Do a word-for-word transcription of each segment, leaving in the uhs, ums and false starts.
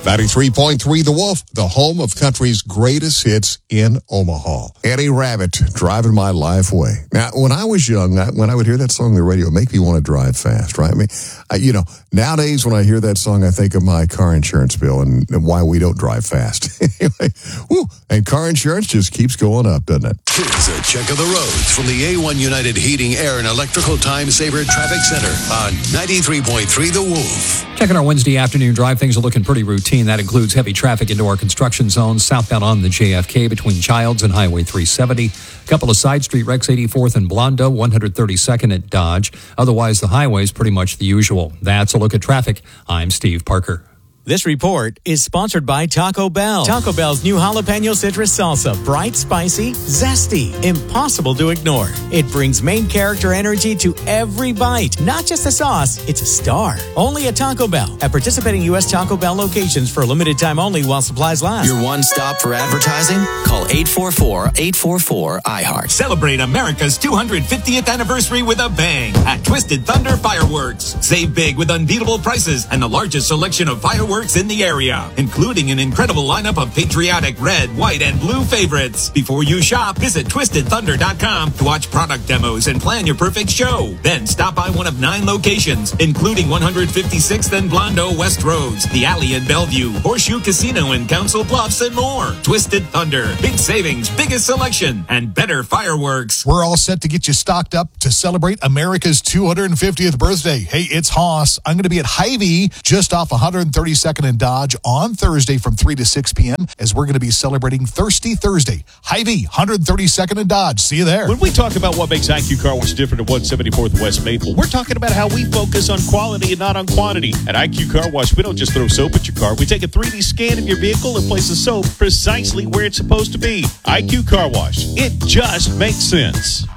ninety-three point three The Wolf, the home of country's greatest hits in Omaha. Eddie Rabbitt, Driving My Life Away. Now, when I was young, I, when I would hear that song on the radio, it made me want to drive fast, right? I mean, I, you know, nowadays when I hear that song, I think of my car insurance bill and, and why we don't drive fast. Anyway, whew, and car insurance just keeps going up, doesn't it? Here's a check of the roads from the A one United Heating, Air, and Electrical Time Saver Traffic Center on ninety-three point three The Wolf. Checking our Wednesday afternoon drive, things are looking pretty routine. That includes heavy traffic into our construction zones, southbound on the J F K between Childs and Highway three seventy. A couple of side street wrecks, eighty-fourth and Blondo, one thirty-second at Dodge. Otherwise, the highway's pretty much the usual. That's a look at traffic. I'm Steve Parker. This report is sponsored by Taco Bell. Taco Bell's new jalapeno citrus salsa. Bright, spicy, zesty, impossible to ignore. It brings main character energy to every bite. Not just a sauce, it's a star. Only at Taco Bell. At participating U S Taco Bell locations for a limited time only while supplies last. Your one stop for advertising? Call eight four four, eight four four, I heart. Celebrate America's two hundred fiftieth anniversary with a bang at Twisted Thunder Fireworks. Save big with unbeatable prices and the largest selection of fireworks in the area, including an incredible lineup of patriotic red, white, and blue favorites. Before you shop, visit twisted thunder dot com to watch product demos and plan your perfect show. Then stop by one of nine locations, including one fifty-sixth and Blondo West Roads, the Alley in Bellevue, Horseshoe Casino in Council Bluffs, and more. Twisted Thunder. Big savings, biggest selection, and better fireworks. We're all set to get you stocked up to celebrate America's two hundred fiftieth birthday. Hey, it's Haas. I'm going to be at Hy-Vee just off one thirty-second and Dodge on Thursday from three to six p.m. as we're going to be celebrating Thirsty Thursday. Hy-Vee, one thirty-second and Dodge. See you there. When we talk about what makes I Q Car Wash different at one seventy-fourth West Maple, we're talking about how we focus on quality and not on quantity. At I Q Car Wash, we don't just throw soap at your car. We take a three D scan of your vehicle and place the soap precisely where it's supposed to be. I Q Car Wash. It just makes sense.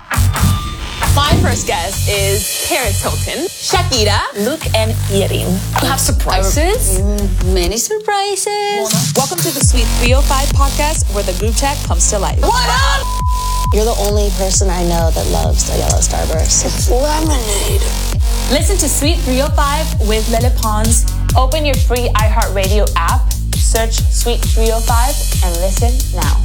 My first guest is Paris Hilton, Shakira, Luke, and Yerin. You have surprises? Mm, many surprises. Welcome to the Sweet three oh five podcast, where the group chat comes to life. What up? You're the only person I know that loves a yellow Starburst. It's lemonade. Listen to Sweet three oh five with Lily Pons. Open your free iHeartRadio app, search Sweet three oh five, and listen now.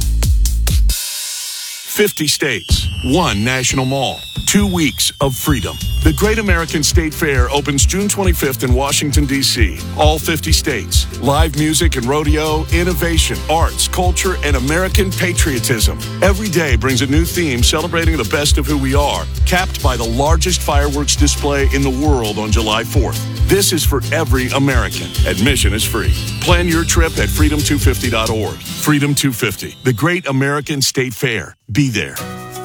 fifty states, one national mall, two weeks of freedom. The Great American State Fair opens June twenty-fifth in Washington, D C All fifty states. Live music and rodeo, innovation, arts, culture, and American patriotism. Every day brings a new theme celebrating the best of who we are, capped by the largest fireworks display in the world on July fourth. This is for every American. Admission is free. Plan your trip at freedom two fifty dot org. Freedom two fifty, the Great American State Fair. Be there.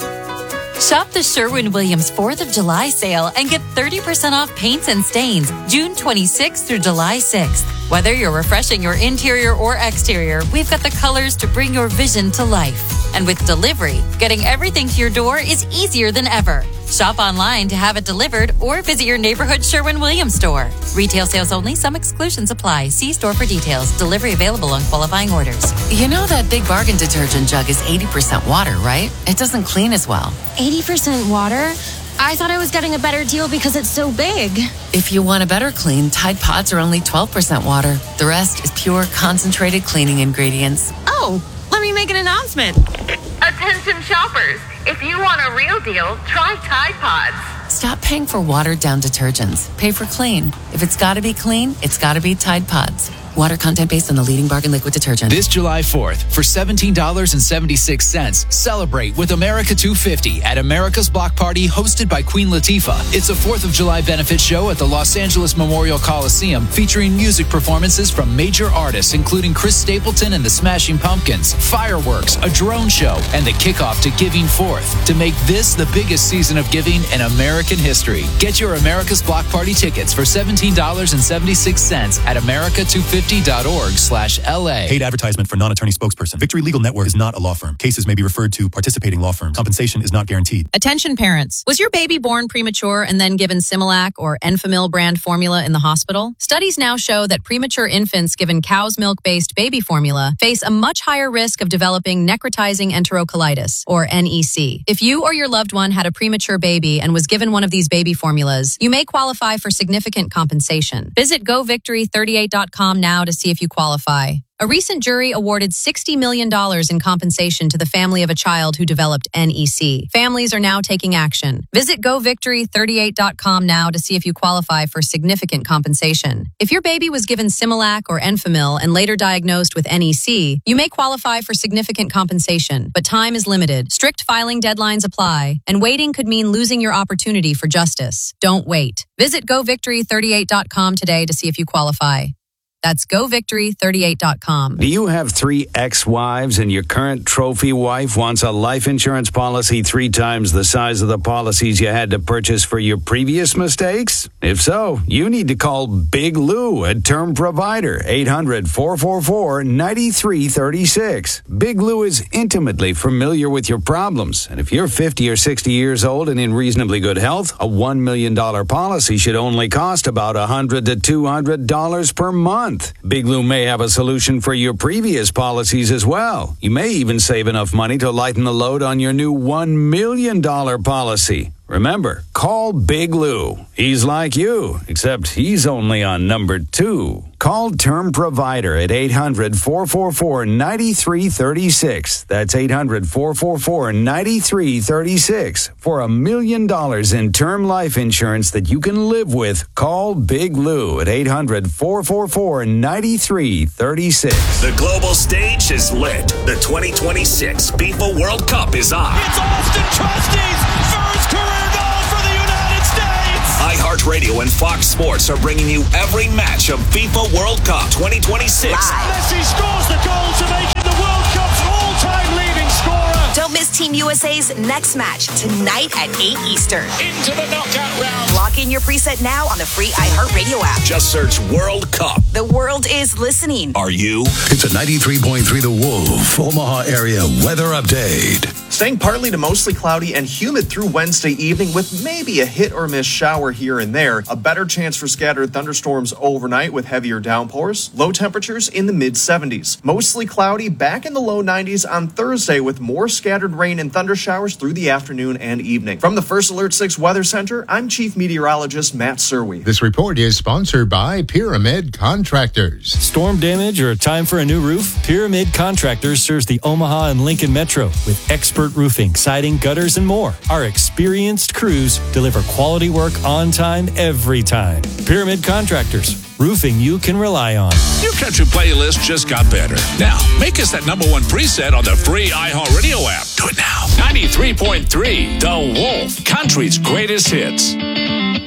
Shop the Sherwin-Williams fourth of July sale and get thirty percent off paints and stains June twenty-sixth through July sixth. Whether you're refreshing your interior or exterior, we've got the colors to bring your vision to life. And with delivery, getting everything to your door is easier than ever. Shop online to have it delivered or visit your neighborhood Sherwin-Williams store. Retail sales only. Some exclusions apply. See store for details. Delivery available on qualifying orders. You know that Big Bargain detergent jug is eighty percent water, right? It doesn't clean as well. eighty percent water? I thought I was getting a better deal because it's so big. If you want a better clean, Tide Pods are only twelve percent water. The rest is pure concentrated cleaning ingredients. Oh, let me make an announcement. Attention shoppers, if you want a real deal, try Tide Pods. Stop paying for watered-down detergents. Pay for clean. If it's got to be clean, it's got to be Tide Pods. Water content based on the leading bargain liquid detergent. This July fourth, for seventeen dollars and seventy-six cents, celebrate with America two fifty at America's Block Party, hosted by Queen Latifah. It's a fourth of July benefit show at the Los Angeles Memorial Coliseum, featuring music performances from major artists, including Chris Stapleton and the Smashing Pumpkins, fireworks, a drone show, and the kickoff to Giving Forth, to make this the biggest season of giving in American history. Get your America's Block Party tickets for seventeen dollars and seventy-six cents at America two fifty dot org slash L A. Paid advertisement for non-attorney spokesperson. Victory Legal Network is not a law firm. Cases may be referred to participating law firms. Compensation is not guaranteed. Attention parents. Was your baby born premature and then given Similac or Enfamil brand formula in the hospital? Studies now show that premature infants given cow's milk-based baby formula face a much higher risk of developing necrotizing enterocolitis, or N E C. If you or your loved one had a premature baby and was given one of these baby formulas, you may qualify for significant compensation. Visit go victory thirty-eight dot com now now to see if you qualify. A recent jury awarded sixty million dollars in compensation to the family of a child who developed N E C. Families are now taking action. Visit go victory thirty-eight dot com now to see if you qualify for significant compensation. If your baby was given Similac or Enfamil and later diagnosed with N E C, you may qualify for significant compensation, but time is limited. Strict filing deadlines apply, and waiting could mean losing your opportunity for justice. Don't wait. Visit go victory thirty-eight dot com today to see if you qualify. That's go victory thirty-eight dot com. Do you have three ex-wives and your current trophy wife wants a life insurance policy three times the size of the policies you had to purchase for your previous mistakes? If so, you need to call Big Lou at Term Provider, eight hundred, four four four, nine three three six. Big Lou is intimately familiar with your problems, and if you're fifty or sixty years old and in reasonably good health, a one million dollars policy should only cost about one hundred to two hundred dollars per month. Big Lou may have a solution for your previous policies as well. You may even save enough money to lighten the load on your new one million dollars policy. Remember, call Big Lou. He's like you, except he's only on number two. Call Term Provider at eight hundred, four four four, nine three three six. That's eight hundred, four four four, nine three three six. For a million dollars in term life insurance that you can live with, call Big Lou at eight hundred, four four four, nine three three six. The global stage is lit. The twenty twenty-six FIFA World Cup is on. It's Austin Trusty's first career goal for the United States. iHeartRadio and Fox Sports are bringing you every match of FIFA World Cup twenty twenty-six. Messi scores the goal to make him the World Cup's all-time leading scorer. Don't miss Team U S A's next match tonight at eight Eastern. Into the knockout round. Lock in your preset now on the free iHeartRadio app. Just search World Cup. The world is listening. Are you? It's a ninety-three point three The Wolf Omaha area weather update. Staying partly to mostly cloudy and humid through Wednesday evening with maybe a hit or miss shower here and there. A better chance for scattered thunderstorms overnight with heavier downpours. Low temperatures in the mid seventies. Mostly cloudy, back in the low nineties on Thursday with more scattered rain and thunder showers through the afternoon and evening. From the First Alert six Weather Center, I'm Chief Meteorologist Matt Serwe. This report is sponsored by Pyramid Contractors. Storm damage or time for a new roof? Pyramid Contractors serves the Omaha and Lincoln Metro with expert roofing, siding, gutters, and more. Our experienced crews deliver quality work on time every time. Pyramid Contractors, roofing you can rely on. Your country playlist just got better. Now, make us that number one preset on the free iHeartRadio app. Do it now. ninety-three point three The Wolf, country's greatest hits.